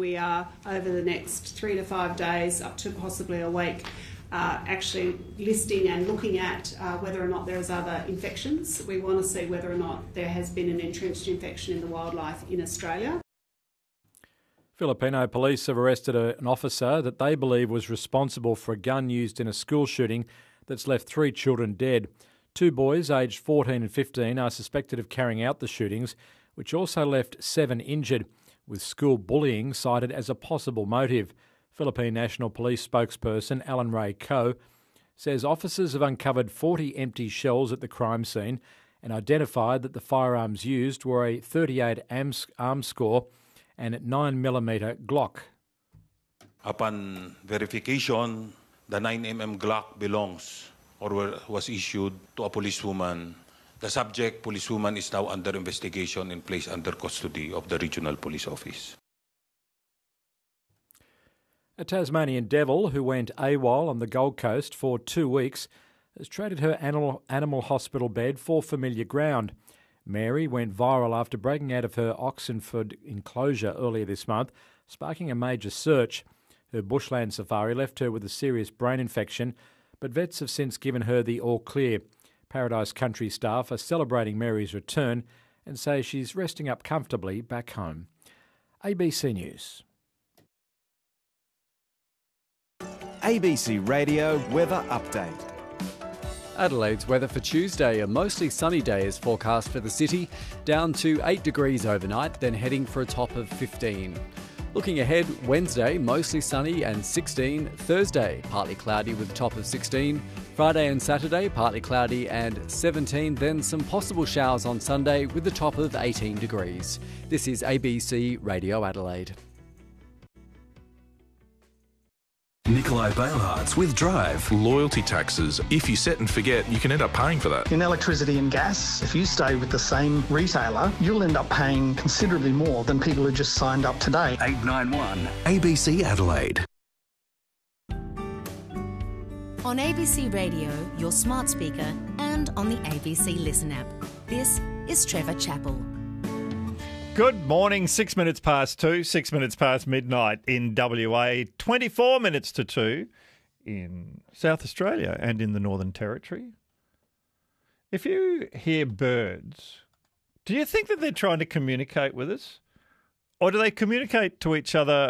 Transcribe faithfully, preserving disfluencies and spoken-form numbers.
we are, over the next three to five days, up to possibly a week, uh, actually listing and looking at uh, whether or not there is other infections. We want to see whether or not there has been an entrenched infection in the wildlife in Australia. Filipino police have arrested a, an officer that they believe was responsible for a gun used in a school shooting that's left three children dead. Two boys, aged fourteen and fifteen, are suspected of carrying out the shootings, which also left seven injured, with school bullying cited as a possible motive. Philippine National Police spokesperson Alan Ray Coe says officers have uncovered forty empty shells at the crime scene and identified that the firearms used were a thirty-eight arms score and a nine millimeter Glock. Upon verification, the nine millimeter Glock belongs or was issued to a policewoman. The subject, policewoman, is now under investigation and placed under custody of the Regional Police Office. A Tasmanian devil who went AWOL on the Gold Coast for two weeks has traded her animal, animal hospital bed for familiar ground. Mary went viral after breaking out of her Oxenford enclosure earlier this month, sparking a major search. Her bushland safari left her with a serious brain infection, but vets have since given her the all clear. Paradise Country staff are celebrating Mary's return and say she's resting up comfortably back home. A B C News. A B C Radio Weather Update. Adelaide's weather for Tuesday, a mostly sunny day is forecast for the city, down to eight degrees overnight, then heading for a top of fifteen. Looking ahead, Wednesday, mostly sunny and sixteen. Thursday, partly cloudy with a top of sixteen. Friday and Saturday, partly cloudy and seventeen. Then some possible showers on Sunday with a top of eighteen degrees. This is A B C Radio Adelaide. Nikolai Bailhartz with Drive. Loyalty taxes. If you set and forget, you can end up paying for that. In electricity and gas, if you stay with the same retailer, you'll end up paying considerably more than people who just signed up today. eight nine one A B C Adelaide. On A B C Radio, your smart speaker, and on the A B C Listen app. This is Trevor Chappell. Good morning, six minutes past two, six minutes past midnight in W A, twenty-four minutes to two in South Australia and in the Northern Territory. If you hear birds, do you think that they're trying to communicate with us? Or do they communicate to each other